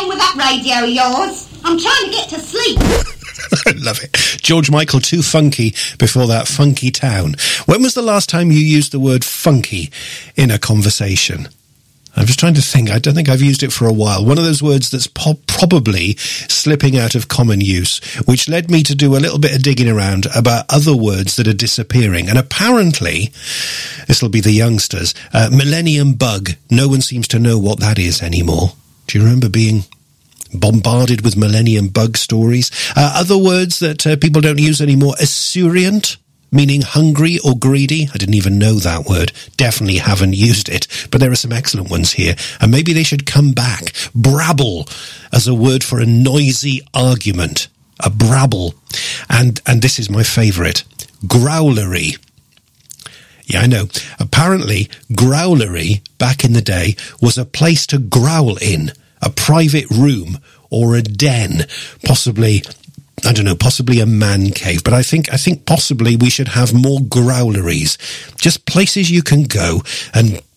playing with that radio of yours. I'm trying to get to sleep. I love it. George Michael, Too Funky, before that, Funky Town. When was the last time you used the word funky in a conversation? I'm just trying to think. I don't think I've used it for a while. One of those words that's probably slipping out of common use, which led me to do a little bit of digging around about other words that are disappearing. And apparently, this will be the youngsters, millennium bug. No one seems to know what that is anymore. Do you remember being bombarded with millennium bug stories? Other words that people don't use anymore, esurient, meaning hungry or greedy. I didn't even know that word. Definitely haven't used it, but there are some excellent ones here, and maybe they should come back. Brabble as a word for a noisy argument. A brabble. And this is my favourite. Growlery. Yeah, I know. Apparently, growlery, back in the day, was a place to growl in. A private room or a den, possibly, I don't know, possibly a man cave. But I think possibly we should have more growleries, just places you can go and